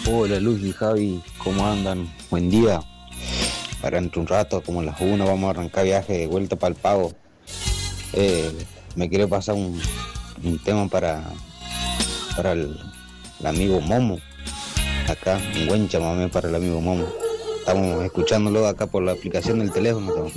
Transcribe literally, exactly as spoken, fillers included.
Hola Luz y Javi, ¿cómo andan? Buen día. Para entre un rato, como a las una, vamos a arrancar viaje de vuelta para el Pago. Eh, me quiere pasar un, un tema para, para el, el amigo Momo. Acá, un buen chamamé para el amigo Momo. Estamos escuchándolo acá por la aplicación del teléfono.